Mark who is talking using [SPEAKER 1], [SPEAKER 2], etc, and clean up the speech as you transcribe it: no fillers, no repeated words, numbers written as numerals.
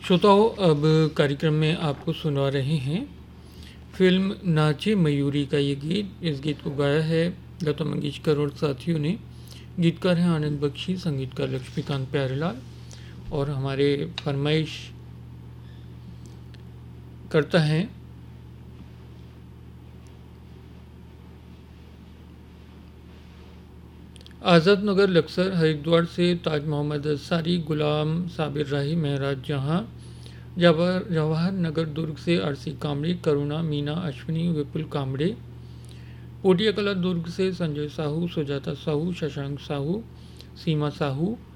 [SPEAKER 1] श्रोताओं, अब कार्यक्रम में आपको सुना रहे हैं फिल्म नाचे मयूरी का ये गीत। इस गीत को गाया है लता मंगेशकर और साथियों ने। गीतकार हैं आनंद बख्शी, संगीतकार लक्ष्मीकांत प्यारेलाल। और हमारे फरमाइश करता है आज़ाद नगर लक्सर हरिद्वार से ताज मोहम्मद अंसारी, गुलाम साबिर राही, महराज जहां, जवाहर नगर दुर्ग से आरसी कामड़े, करुणा, मीना, अश्विनी, विपुल कामड़े, पोटिया कला दुर्ग से संजय साहू, सुजाता साहू, शशांक साहू, सीमा साहू,